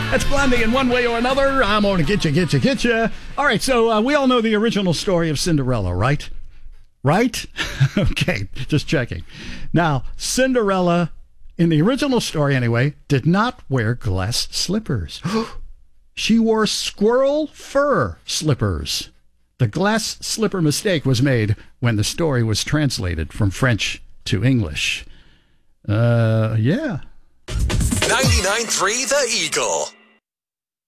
That's Blondie in one way or another. I'm going to get you. All right, so we all know the original story of Cinderella, right? Right? Okay, just checking. Now, Cinderella, in the original story anyway, did not wear glass slippers. She wore squirrel fur slippers. The glass slipper mistake was made when the story was translated from French to English. Yeah. 99.3 The Eagle.